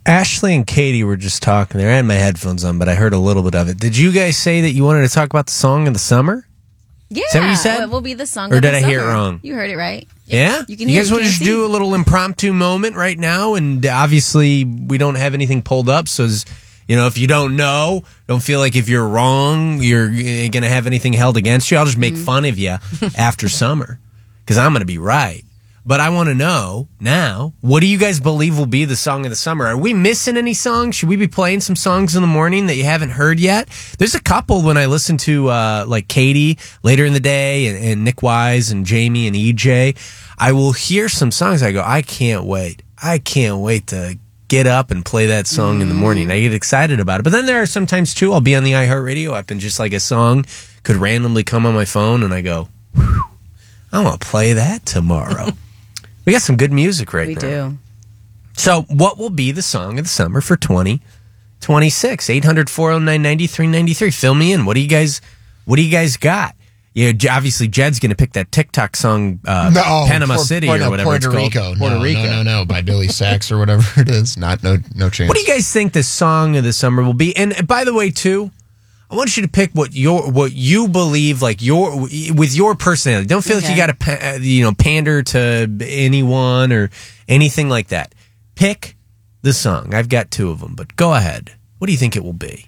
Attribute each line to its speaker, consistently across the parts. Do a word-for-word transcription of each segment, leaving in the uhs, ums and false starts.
Speaker 1: Ashley and Katie were just talking there. I had my headphones on, but I heard a little bit of it. Did you guys say that you wanted to talk about the song of the summer?
Speaker 2: Yeah.
Speaker 1: Is that what you said?
Speaker 2: It will be the song
Speaker 1: or
Speaker 2: of the
Speaker 1: did I
Speaker 2: summer.
Speaker 1: hear it wrong?
Speaker 2: You heard it right.
Speaker 1: Yeah?
Speaker 2: You can
Speaker 1: You
Speaker 2: hear
Speaker 1: guys
Speaker 2: it,
Speaker 1: want to
Speaker 2: can't
Speaker 1: just
Speaker 2: see.
Speaker 1: do a little impromptu moment right now? And obviously, we don't have anything pulled up, so as, you know, if you don't know, don't feel like if you're wrong, you're going to have anything held against you. I'll just make
Speaker 2: Mm-hmm.
Speaker 1: fun of you after summer because I'm going to be right. But I want to know now, what do you guys believe will be the song of the summer? Are we missing any songs? Should we be playing some songs in the morning that you haven't heard yet? There's a couple when I listen to uh, like Katie later in the day and, and Nick Wise and Jamie and E J. I will hear some songs. I go, I can't wait. I can't wait to get up and play that song mm. in the morning. I get excited about it. But then there are sometimes too, I'll be on the iHeartRadio app and just like a song could randomly come on my phone and I go, whew, I want to play that tomorrow. We got some good music right
Speaker 2: we
Speaker 1: now.
Speaker 2: We do.
Speaker 1: So what will be the song of the summer for twenty twenty-six? eight hundred, four oh nine, nine three nine three. Fill me in. What do you guys What do you guys got? Yeah, obviously Jed's going to pick that TikTok song, uh,
Speaker 3: no,
Speaker 1: Panama
Speaker 3: for,
Speaker 1: City
Speaker 3: for,
Speaker 1: or
Speaker 3: no,
Speaker 1: whatever
Speaker 3: Puerto
Speaker 1: it's
Speaker 3: Rico.
Speaker 1: called. Puerto
Speaker 3: no,
Speaker 1: Rico.
Speaker 3: No, no, no, by Billy Sachs or whatever it is. Not no no chance.
Speaker 1: What do you guys think the song of the summer will be? And by the way, too, I want you to pick what your what you believe, like your with your personality. Don't feel okay. like you got to you know pander to anyone or anything like that. Pick the song. I've got two of them, but go ahead. What do you think it will be?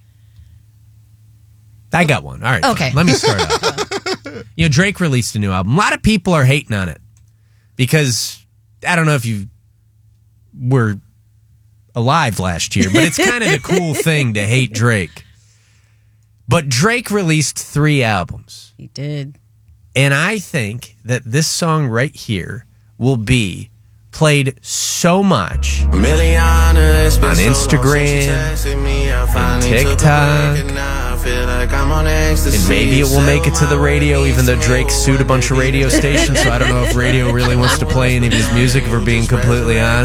Speaker 1: I got one. All right.
Speaker 2: Okay.
Speaker 1: Fine. Let me start out. You know, Drake released a new album. A lot of people are hating on it because I don't know if you were alive last year, but it's kind of the cool thing to hate Drake. But Drake released three albums.
Speaker 2: He did.
Speaker 1: And I think that this song right here will be played so much on Instagram, and TikTok, and maybe it will make it to the radio, even though Drake sued a bunch of radio stations, so I don't know if radio really wants to play any of his music, if we're being completely honest.